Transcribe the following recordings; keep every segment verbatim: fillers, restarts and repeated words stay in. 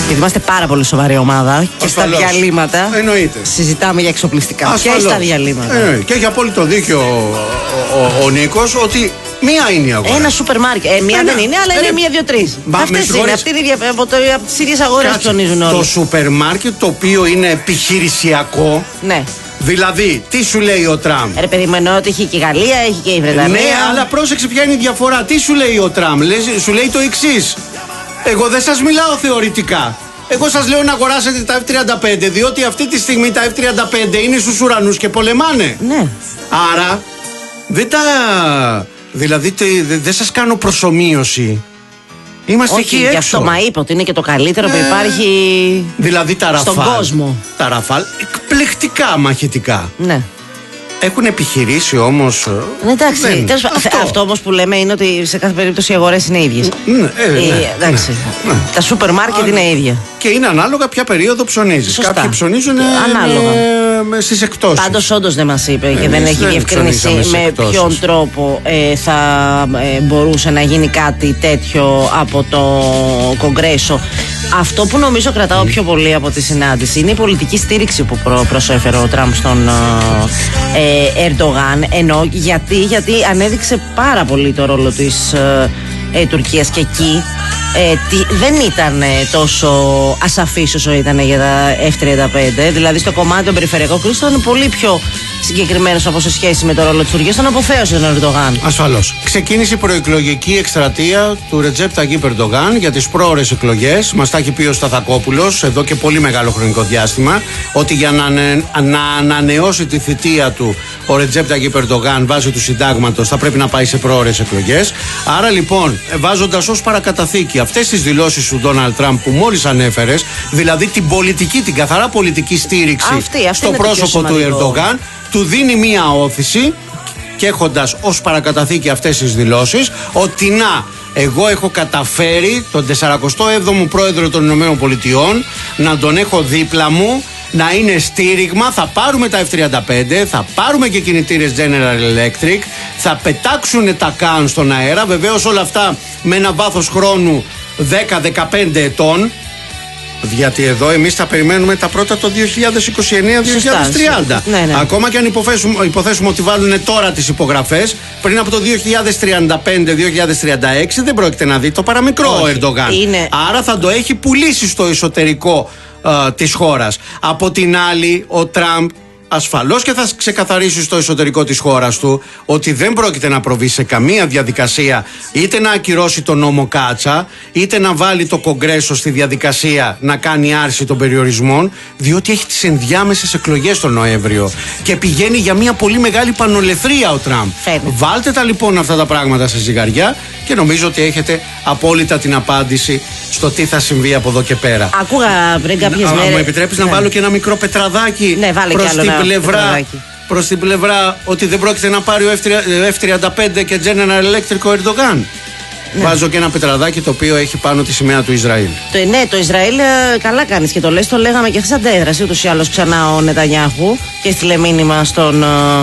Γιατί είμαστε πάρα πολύ σοβαρή ομάδα και Ασφαλώς. στα διαλύματα Εννοείται. συζητάμε για εξοπλιστικά. Ασφαλώς. Και στα διαλύματα. Ε, και έχει απόλυτο δίκιο ο, ο, ο Νίκος ότι μία είναι η αγορά. Ένα σούπερ μάρκετ. Ε, μία Ένα. δεν είναι, αλλά Ε, είναι μία, δύο, τρει. Αυτές είναι. Αυτή είναι η δια- από, το, από τις ίδιες αγορές ψωνίζουν όλοι. Το σούπερ μάρκετ το οποίο είναι επιχειρησιακό. Ναι. Δηλαδή, τι σου λέει ο Τραμπ. Ρε παιδί μου, εννοώ ότι έχει και η Γαλλία, έχει και η Βρετανία. Ναι, αλλά πρόσεξε ποια είναι η διαφορά. Τι σου λέει ο Τραμπ. Λες, σου λέει το εξής. Εγώ δεν σας μιλάω θεωρητικά. Εγώ σας λέω να αγοράσετε τα εφ τριάντα πέντε, διότι αυτή τη στιγμή τα εφ τριάντα πέντε είναι στους ουρανούς και πολεμάνε. Ναι. Άρα, δεν τα... Δηλαδή, τε- δε- δεν σας κάνω προσομοίωση. Είμαστε Όχι, εκεί γι' έξω. αυτό μα είπα ότι είναι και το καλύτερο που Ε, υπάρχει. Δηλαδή τα στον Ραφάλ. κόσμο. Τα Ραφάλ εκπληκτικά μαχητικά. Ναι. Έχουν επιχειρήσει όμως. Ναι, εντάξει, δεν- τέλος πάντων, αυτό. αυτό όμως που λέμε είναι ότι σε κάθε περίπτωση οι αγορές είναι ίδιες. Ναι, ε, ναι, Ε, εντάξει. ναι, ναι. Τα σούπερ μάρκετ είναι ίδια. Και είναι ανάλογα ποια περίοδο ψωνίζεις. Σωστά. Κάποιοι ψωνίζουν ε, Ανάλογα. με- στις εκτόσεις. Πάντως όντως δεν μας είπε και Εμείς δεν έχει δεν διευκρινίσει ψωνίζαμε σε με εκτόσεις. ποιον τρόπο ε, θα ε, μπορούσε να γίνει κάτι τέτοιο από το Κογκρέσο. Αυτό που νομίζω κρατάω πιο πολύ από τη συνάντηση είναι η πολιτική στήριξη που προ, προσέφερε ο Τραμπ στον ε, Ερντογάν. Ενώ γιατί, γιατί ανέδειξε πάρα πολύ το ρόλο της ε, ε, Τουρκίας και εκεί. Ε, τι, δεν ήταν ε, τόσο ασαφής όσο ήταν για τα εφ τριάντα πέντε. Δηλαδή στο κομμάτι των περιφερειακών κρίσεων ήταν πολύ πιο συγκεκριμένος από σε σχέση με το ρόλο της Τουρκίας. Τον αποθέωσε τον Ερντογάν. Ασφαλώς. Ξεκίνησε η προεκλογική εκστρατεία του Ρετζέπ Ταγίπ Ερντογάν για τις πρόορες εκλογές. Μας τα έχει πει ο Σταθακόπουλος εδώ και πολύ μεγάλο χρονικό διάστημα ότι για να, ανε- να ανανεώσει τη θητεία του ο Ρετζέπ Ταγίπ Ερντογάν βάσει του συντάγματος θα πρέπει να πάει σε πρόορες εκλογές. Άρα λοιπόν, βάζοντας ως παρακαταθήκη αυτές τις δηλώσεις του Ντόναλντ Τραμπ που μόλις ανέφερες, δηλαδή την πολιτική, την καθαρά πολιτική στήριξη Αυτή, αυτή στο είναι το πιο πρόσωπο του σημαντικό. Ερντογάν, του δίνει μία όθηση και έχοντας ως παρακαταθήκη αυτές τις δηλώσεις ότι να, εγώ έχω καταφέρει τον τεσσαρακοστό έβδομο πρόεδρο των Ηνωμένων Πολιτειών να τον έχω δίπλα μου, να είναι στήριγμα, θα πάρουμε τα εφ τριάντα πέντε, θα πάρουμε και κινητήρες General Electric, θα πετάξουν τα καν στον αέρα, βεβαίως όλα αυτά με ένα βάθος χρόνου δέκα με δεκαπέντε ετών. Γιατί εδώ εμείς θα περιμένουμε τα πρώτα το δύο χιλιάδες είκοσι εννέα δύο χιλιάδες τριάντα. Ναι, ναι. Ακόμα και αν υποθέσουμε, υποθέσουμε ότι βάλουν τώρα τις υπογραφές, πριν από το δύο χιλιάδες τριάντα πέντε δύο χιλιάδες τριάντα έξι δεν πρόκειται να δει το παραμικρό Όχι, ο Ερντογάν. είναι- Άρα θα το έχει πουλήσει στο εσωτερικό α, της χώρας. Από την άλλη, ο Τραμπ ασφαλώς και θα ξεκαθαρίσει στο εσωτερικό της χώρας του ότι δεν πρόκειται να προβεί σε καμία διαδικασία είτε να ακυρώσει τον νόμο Κάτσα είτε να βάλει το Κογκρέσο στη διαδικασία να κάνει άρση των περιορισμών, διότι έχει τις ενδιάμεσες εκλογές τον Νοέμβριο και πηγαίνει για μια πολύ μεγάλη πανολεθρία ο Τραμπ. Φαίνεται. Βάλτε τα λοιπόν αυτά τα πράγματα σε ζυγαριά και νομίζω ότι έχετε απόλυτα την απάντηση στο τι θα συμβεί από εδώ και πέρα. Ακούγα πριν κάποιες Α, μέρες. Μου επιτρέπεις Ναι. να βάλω και ένα μικρό πετραδάκι Ναι, βάλε προς κι άλλο την ένα πλευρά, πετραδάκι. προς την πλευρά ότι δεν πρόκειται να πάρει ο εφ τριάντα πέντε και General Electric ο Ερντογάν. Ναι. Βάζω και ένα πετραδάκι το οποίο έχει πάνω τη σημαία του Ισραήλ. Το, ναι, το Ισραήλ ε, καλά κάνεις και το λες, το λέγαμε και χθες αντέδραση ούτως ή άλλως ξανά ο Νετανιάχου και έστειλε μήνυμα στον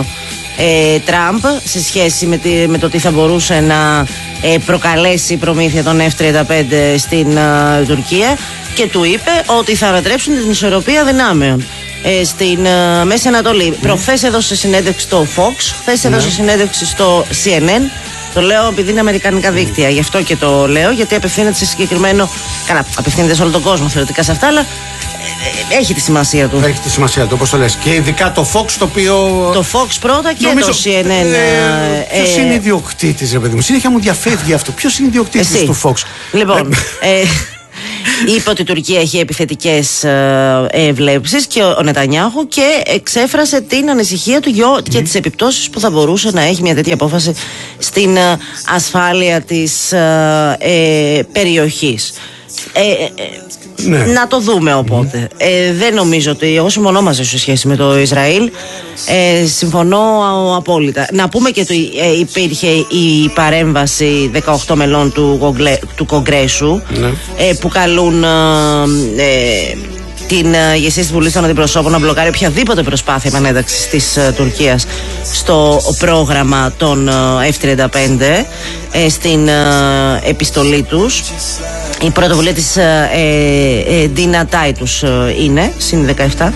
ε, ε, Τραμπ σε σχέση με, τη, με το τι θα μπορούσε να ε, προκαλέσει η προμήθεια των εφ τριάντα πέντε στην ε, Τουρκία και του είπε ότι θα ανατρέψουν την ισορροπία δυνάμεων ε, στην ε, Μέση Ανατολή. Mm. Προχθές έδωσε συνέντευξη στο Fox, χθες έδωσε συνέντευξη στο σι εν εν. Το λέω επειδή είναι αμερικανικά δίκτυα, γι' αυτό και το λέω, γιατί απευθύνεται σε συγκεκριμένο. Καλά, απευθύνεται σε όλο τον κόσμο θεωρητικά σε αυτά, αλλά ε, ε, έχει τη σημασία του. Έχει τη σημασία του, όπως το λες. Και ειδικά το Fox το οποίο. Το Fox πρώτα και Νομίζω, το σι εν εν. Ε, ε, Ποιος ε, είναι ιδιοκτήτης, ρε παιδί μου. Συνέχεια μου διαφεύγει αυτό. Ποιος είναι ιδιοκτήτης εσύ. του Fox. Λοιπόν. ε, είπε ότι η Τουρκία έχει επιθετικές ε, ε, βλέψεις και ο, ο Νετανιάχου και εξέφρασε την ανησυχία του για, και τις επιπτώσεις που θα μπορούσε να έχει μια τέτοια απόφαση στην ε, ασφάλεια της ε, ε, περιοχής. Ε, ε, Ναι. Να το δούμε οπότε. Ε, δεν νομίζω ότι. Εγώ συμφωνώ μαζί σου σε σχέση με το Ισραήλ. Ε, συμφωνώ α, απόλυτα. Να πούμε και ότι ε, υπήρχε η παρέμβαση δεκαοκτώ μελών του, Κογκλε, του Κογκρέσου Ναι. ε, που καλούν ε, ε, την ηγεσία της Βουλής των Αντιπροσώπων να μπλοκάρει οποιαδήποτε προσπάθεια επανένταξης της uh, Τουρκίας στο πρόγραμμα των uh, εφ τριάντα πέντε ε, στην uh, επιστολή τους. Η πρωτοβουλία της ε, ε, Ντίνα Τάιτους ε, είναι συν δεκαεπτά.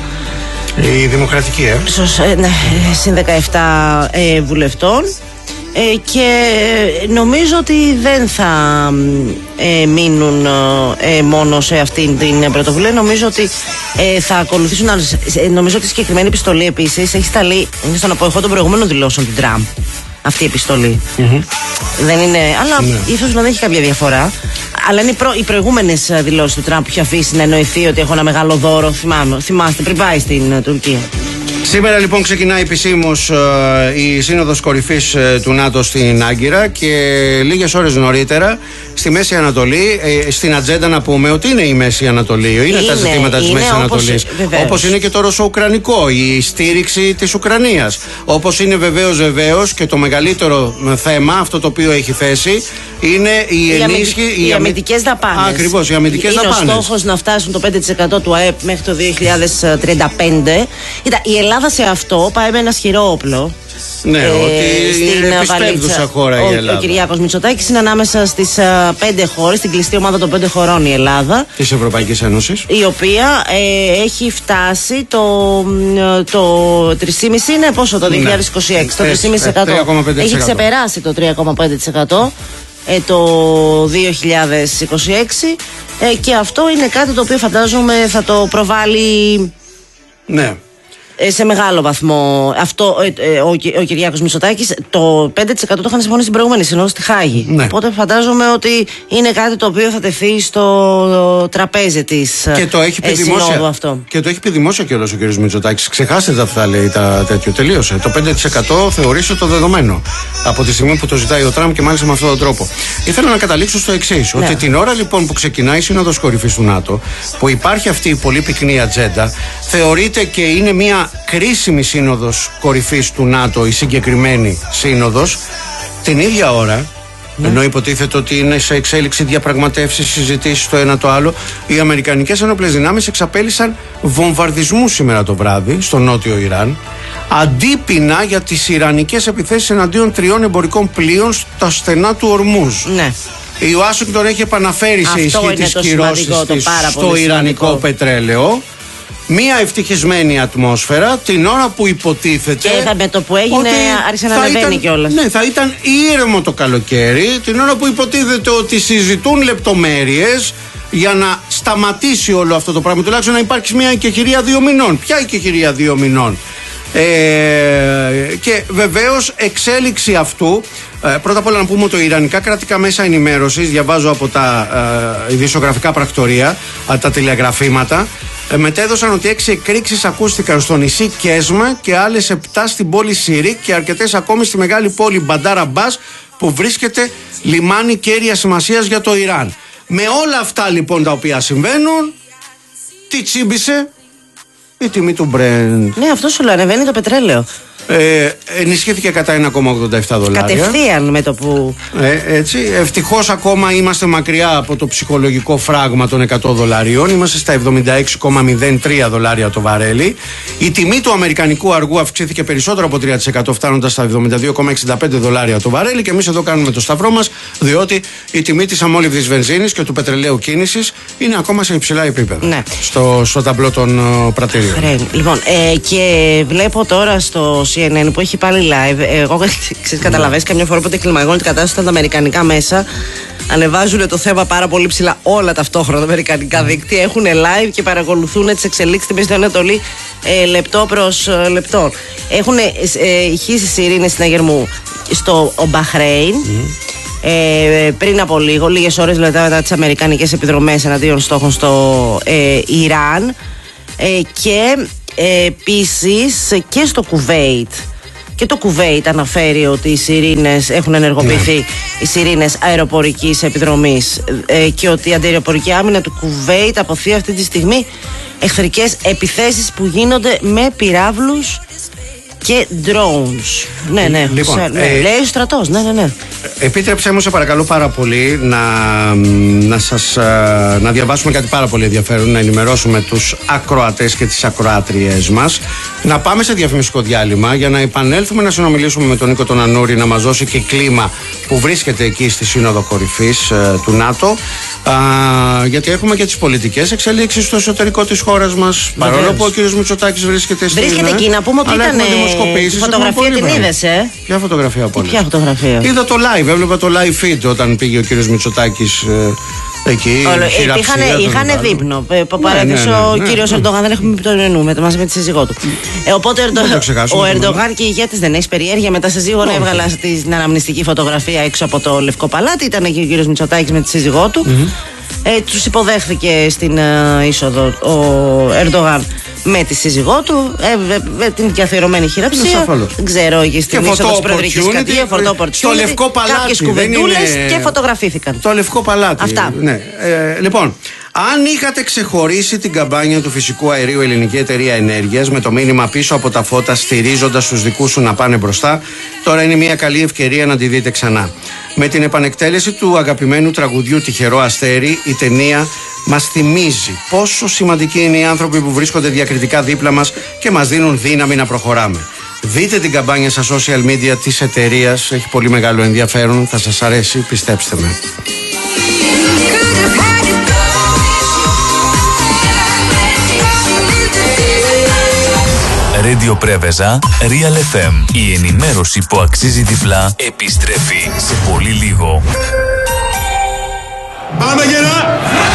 Η Δημοκρατική, ε. Σως, ε, ναι, συν δεκαεπτά ε, βουλευτών. Ε, και νομίζω ότι δεν θα ε, μείνουν ε, μόνο σε αυτήν την πρωτοβουλία. Νομίζω ότι ε, θα ακολουθήσουν άλλες. Ε, νομίζω ότι η συγκεκριμένη επιστολή επίσης έχει σταλεί, είναι στον αποδοχό των προηγούμενων δηλώσεων του Τραμπ. Αυτή η επιστολή. Mm-hmm. Δεν είναι. Αλλά ναι. ίσως να δεν έχει κάποια διαφορά. Αλλά είναι οι, προ, οι προηγούμενες δηλώσεις του Τραμπ που είχε αφήσει να εννοηθεί ότι έχω ένα μεγάλο δώρο. Θυμάμαι, θυμάστε, πριν πάει στην uh, Τουρκία. Σήμερα λοιπόν ξεκινάει επισήμως uh, η Σύνοδος Κορυφής uh, του ΝΑΤΟ στην Άγκυρα και λίγες ώρες νωρίτερα στη Μέση Ανατολή, ε, στην ατζέντα να πούμε ότι είναι η Μέση Ανατολή, είναι, είναι τα ζητήματα της Μέσης Ανατολής. Όπως είναι και το ρωσο-ουκρανικό, η στήριξη της Ουκρανίας. Όπως είναι βεβαίως βεβαίως και το μεγαλύτερο θέμα, αυτό το οποίο έχει θέσει, είναι η ενίσχυση. Οι, οι αμυντικές δαπάνες. Ακριβώς, οι αμυντικές είναι δαπάνες. Είναι ο στόχος να φτάσουν το πέντε τοις εκατό του ΑΕΠ μέχρι το δύο χιλιάδες τριάντα πέντε. Κοίτα, η Ελλάδα σε αυτό πάει με ένα ισχυρό όπλο. Ναι, ε, ότι είναι επισπεύδουσα χώρα η Ελλάδα. Ο, ο Κυριάκος Μητσοτάκης είναι ανάμεσα στις uh, πέντε χώρες, στην κλειστή ομάδα των πέντε χωρών η Ελλάδα. Της Ευρωπαϊκής Ένωσης. Η οποία ε, έχει φτάσει το, το τρία κόμμα πέντε τοις εκατό είναι πόσο το δύο χιλιάδες είκοσι έξι. Ναι. Το τρία κόμμα πέντε τοις εκατό. τρία κόμμα πέντε τοις εκατό. Έχει ξεπεράσει το τρία κόμμα πέντε τοις εκατό. Ε, το δύο χιλιάδες είκοσι έξι ε, και αυτό είναι κάτι το οποίο φαντάζομαι θα το προβάλλει. Ναι. Σε μεγάλο βαθμό. Αυτό ε, ε, ο, ο Κυριάκος Μητσοτάκης το πέντε τοις εκατό το είχαν συμφωνήσει στην προηγούμενη σύνοδο στη Χάγη. Ναι. Οπότε φαντάζομαι ότι είναι κάτι το οποίο θα τεθεί στο τραπέζι της και το έχει πει ε, δημόσια, συνόδου αυτό. Και το έχει πει δημόσια κιόλας ο κ. Μητσοτάκης. Ξεχάστε τα αυτά, λέει, τα τέτοιο. Τελείωσε. Το πέντε τοις εκατό θεωρήσε το δεδομένο. Από τη στιγμή που το ζητάει ο Τραμπ και μάλιστα με αυτόν τον τρόπο. Ήθελα να καταλήξω στο εξής. Ναι. Ότι την ώρα λοιπόν που ξεκινάει η Σύνοδος Κορυφής του ΝΑΤΟ, που υπάρχει αυτή η πολύ πυκνή ατζέντα, θεωρείται και είναι μια κρίσιμη σύνοδος κορυφής του ΝΑΤΟ, η συγκεκριμένη σύνοδος, την ίδια ώρα, ναι. ενώ υποτίθεται ότι είναι σε εξέλιξη διαπραγματεύσεις, συζητήσεις το ένα το άλλο, οι Αμερικανικές Ενόπλες Δυνάμεις εξαπέλυσαν βομβαρδισμούς σήμερα το βράδυ στο νότιο Ιράν, αντίπεινα για τις ιρανικές επιθέσεις εναντίον τριών εμπορικών πλοίων στα στενά του Ορμούζ. Ναι. Η Ουάσιγκτον έχει επαναφέρει σε ισχύ τις κυρώσεις της στο ιρανικό πετρέλαιο. Μία ευτυχισμένη ατμόσφαιρα την ώρα που υποτίθεται. Και θα, με το που έγινε άρχισε να ανεβαίνει κιόλας. Ναι, θα ήταν ήρεμο το καλοκαίρι, την ώρα που υποτίθεται ότι συζητούν λεπτομέρειες για να σταματήσει όλο αυτό το πράγμα. Τουλάχιστον να υπάρξει μια εκεχηρία δύο μηνών. Ποια εκεχηρία δύο μηνών? Ε, και βεβαίως εξέλιξη αυτού. Ε, πρώτα απ' όλα να πούμε ότι τα ιρανικά κρατικά μέσα ενημέρωσης, διαβάζω από τα ε, ειδησιογραφικά πρακτορία, ε, τα τηλεγραφήματα, ε, μετέδωσαν ότι έξι εκρήξεις ακούστηκαν στο νησί Κέσμα και άλλες επτά στην πόλη Σιρίκ και αρκετές ακόμη στη μεγάλη πόλη Μπαντάρ Αμπάς, που βρίσκεται λιμάνι κέρια σημασίας για το Ιράν. Με όλα αυτά λοιπόν τα οποία συμβαίνουν, τι τσίμπησε? Η τιμή του Brent. Ναι, αυτό σου λέω, ανεβαίνει το πετρέλαιο. Ε, ενισχύθηκε κατά ένα κόμμα ογδόντα επτά δολάρια. Κατευθείαν με το που. Ε, έτσι. Ευτυχώς ακόμα είμαστε μακριά από το ψυχολογικό φράγμα των εκατό δολαρίων. Είμαστε στα εβδομήντα έξι κόμμα μηδέν τρία δολάρια το βαρέλι. Η τιμή του αμερικανικού αργού αυξήθηκε περισσότερο από τρία τοις εκατό, φτάνοντας στα εβδομήντα δύο κόμμα εξήντα πέντε δολάρια το βαρέλι. Και εμείς εδώ κάνουμε το σταυρό μας, διότι η τιμή της αμόλυβδης βενζίνης και του πετρελαίου κίνησης είναι ακόμα σε υψηλά επίπεδα. Ναι. Στο, στο ταμπλό των uh, πρατηρίων. Χρέν. Λοιπόν, ε, και βλέπω τώρα στο σι εν εν που έχει πάλι live. Εγώ, ξέρεις, καταλαβαίνεις, καμιά φορά που κλιμαγώνει την κατάσταση στα αμερικανικά μέσα, ανεβάζουν το θέμα πάρα πολύ ψηλά όλα ταυτόχρονα τα αμερικανικά δίκτυα. Έχουν live και παρακολουθούν τις εξελίξεις στην Μέση Ανατολή ε, λεπτό προς ε, λεπτό. Έχουν ε, ε, ηχήσει ειρήνες στην Αγερμού στο Μπαχρέιν. Mm. Ε, πριν από λίγο, λίγες ώρες μετά, μετά τις αμερικανικές επιδρομές εναντίον στόχων στο ε, Ιράν. Ε, και ε, επίσης και στο Κουβέιτ. Και το Κουβέιτ αναφέρει ότι οι σιρήνες έχουν ενεργοποιηθεί, ναι. οι σιρήνες αεροπορικής επιδρομής, ε, και ότι η αντιαεροπορική άμυνα του Κουβέιτ αποθεί αυτή τη στιγμή εχθρικές επιθέσεις που γίνονται με πυράβλους και drones. Ναι, ναι, λοιπόν, ναι, ε, λέει ο στρατός, ναι, ναι, ναι. Επίτρεψέ μου, σε παρακαλώ πάρα πολύ, να, να, σας, να διαβάσουμε κάτι πάρα πολύ ενδιαφέρον, να ενημερώσουμε τους ακροατές και τις ακροάτριές μας. Να πάμε σε διαφημιστικό διάλειμμα για να επανέλθουμε να συνομιλήσουμε με τον Νίκο τον Ανούρη, να μας δώσει και κλίμα που βρίσκεται εκεί στη Σύνοδο Κορυφής ε, του ΝΑΤΟ. Α, γιατί έχουμε και τις πολιτικές εξελίξεις στο εσωτερικό της χώρας μας. Παρόλο που ο κύριος Μητσοτάκης βρίσκεται στην. Βρίσκεται εκεί, να πούμε ότι ήταν. Η φωτογραφία την είδες, ε? Ποια φωτογραφία από όλες? Ποια φωτογραφία? Είδα το live, έβλεπα το live feed όταν πήγε ο κύριος Μητσοτάκης ε, εκεί. Είχαν δείπνο. Παράδεισο, ναι, ναι, ναι, ο κύριος Ερντογάν δεν έχουμε πει το εννοούμε μαζί με τη σύζυγό του. Ε, οπότε ο Ερντογάν και οι ηγέτες δεν έχει περιέργεια. Με τα σύζυγό να έβγαλα στην αναμνηστική φωτογραφία έξω από το Λευκό Παλάτι. Ήταν εκεί ο κύριος Μητσοτάκης με τη σύζυγό του. Ε, τους υποδέχθηκε στην uh, είσοδο ο Ερντογάν με τη σύζυγό του, ε, με την καθιερωμένη χειραψία. Δεν ξέρω, εκεί στην είσοδο της Προεδρικής Κατία, φωτό opportunity, στο Λευκό Παλάτι. Κάποιες κουβεντούλες είναι... και φωτογραφήθηκαν. Το Λευκό Παλάτι. Αυτά. Ναι. Ε, λοιπόν, αν είχατε ξεχωρίσει την καμπάνια του φυσικού αερίου Ελληνική Εταιρεία Ενέργειας με το μήνυμα πίσω από τα φώτα, στηρίζοντας τους δικούς σου να πάνε μπροστά, τώρα είναι μια καλή ευκαιρία να τη δείτε ξανά. Με την επανεκτέλεση του αγαπημένου τραγουδιού Τυχερό Αστέρι, η ταινία μας θυμίζει πόσο σημαντικοί είναι οι άνθρωποι που βρίσκονται διακριτικά δίπλα μας και μας δίνουν δύναμη να προχωράμε. Δείτε την καμπάνια στα social media της εταιρείας, έχει πολύ μεγάλο ενδιαφέρον, θα σας αρέσει, πιστέψτε με. Radio Πρέβεζα, Real εφ εμ. Η ενημέρωση που αξίζει διπλά επιστρέφει σε πολύ λίγο. Πάμε γερά!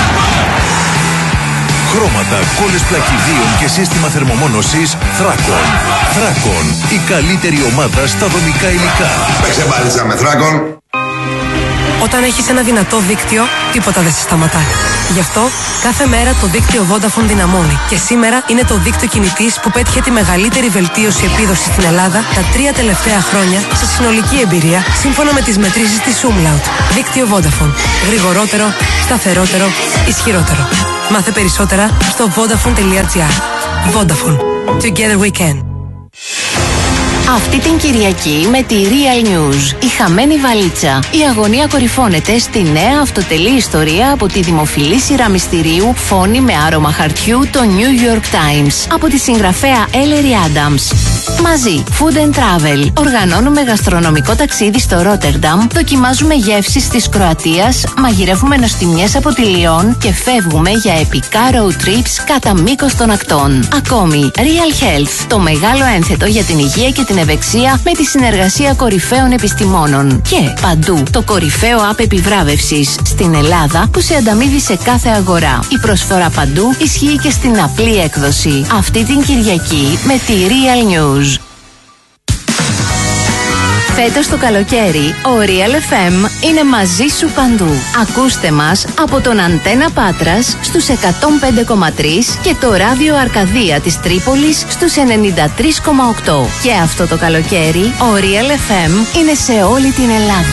Χρώματα, κόλλες πλακιδίων και σύστημα θερμομόνωσης Θράκον. Θράκον, η καλύτερη ομάδα στα δομικά υλικά. Παίξε μπάλιτσα με Θράκον. Όταν έχεις ένα δυνατό δίκτυο, τίποτα δεν σε σταματά. Γι' αυτό, κάθε μέρα το δίκτυο Vodafone δυναμώνει. Και σήμερα είναι το δίκτυο κινητής που πέτυχε τη μεγαλύτερη βελτίωση επίδοσης στην Ελλάδα τα τρία τελευταία χρόνια σε συνολική εμπειρία, σύμφωνα με τις μετρήσεις της Umlaut. Δίκτυο Vodafone. Γρηγορότερο, σταθερότερο, ισχυρότερο. Μάθε περισσότερα στο vodafone.gr. Vodafone. Together we can. Αυτή την Κυριακή με τη Real News, η χαμένη βαλίτσα. Η αγωνία κορυφώνεται στη νέα αυτοτελή ιστορία από τη δημοφιλή σειρά μυστηρίου Φόνη με άρωμα χαρτιού, το New York Times, από τη συγγραφέα Ellery Adams. Μαζί, Food and Travel. Οργανώνουμε γαστρονομικό ταξίδι στο Ρότερνταμ, δοκιμάζουμε γεύσεις της Κροατίας, μαγειρεύουμε νοστιμιές από τη Λιόν και φεύγουμε για επικά road trips κατά μήκος των ακτών. Ακόμη, Real Health, το μεγάλο ένθετο για την υγεία και την ευεξία με τη συνεργασία κορυφαίων επιστημόνων. Και παντού, το κορυφαίο app επιβράβευσης στην Ελλάδα που σε ανταμείβει σε κάθε αγορά. Η προσφορά παντού ισχύει και στην απλή έκδοση. Αυτή την Κυριακή με τη Real News. Φέτος το καλοκαίρι, ο Real εφ εμ είναι μαζί σου παντού. Ακούστε μας από τον Αντένα Πάτρας στους εκατόν πέντε κόμμα τρία και το ράδιο Αρκαδία της Τρίπολης στους ενενήντα τρία κόμμα οκτώ. Και αυτό το καλοκαίρι, ο Real εφ εμ είναι σε όλη την Ελλάδα.